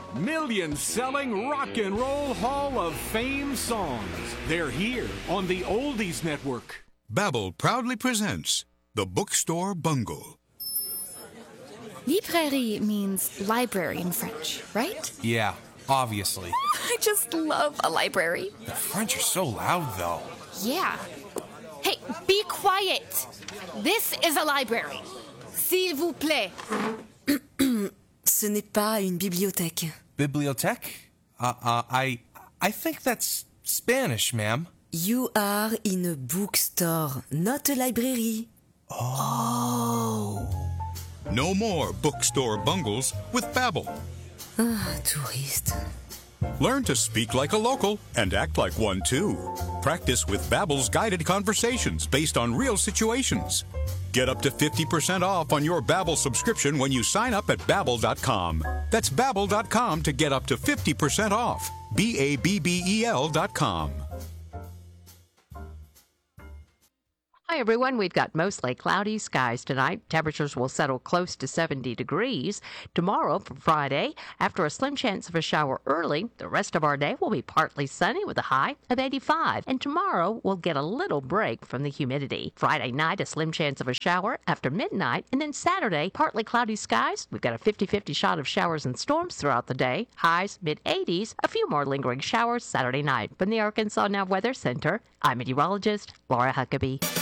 Million-selling Rock and Roll Hall of Fame songs. They're here on the Oldies Network. Babbel proudly presents The Bookstore Bungle. Librairie means library in French, right? Yeah, obviously. I just love a library. The French are so loud, though. Yeah. Hey, be quiet. This is a library. S'il vous plaît. Ce n'est pas une bibliothèque. Bibliothèque? I think that's Spanish, ma'am. You are in a bookstore, not a library. Oh. No more bookstore bungles with Babbel. Touriste. Learn to speak like a local and act like one too. Practice with Babbel's guided conversations based on real situations. Get up to 50% off on your Babbel subscription when you sign up at Babbel.com. That's Babbel.com to get up to 50% off. Babbel.com. Hi, everyone. We've got mostly cloudy skies tonight. Temperatures will settle close to 70 degrees. Tomorrow, for Friday, after a slim chance of a shower early, the rest of our day will be partly sunny with a high of 85. And tomorrow, we'll get a little break from the humidity. Friday night, a slim chance of a shower after midnight. And then Saturday, partly cloudy skies. We've got a 50-50 shot of showers and storms throughout the day. Highs mid-80s. A few more lingering showers Saturday night. From the Arkansas Now Weather Center, I'm meteorologist Laura Huckabee.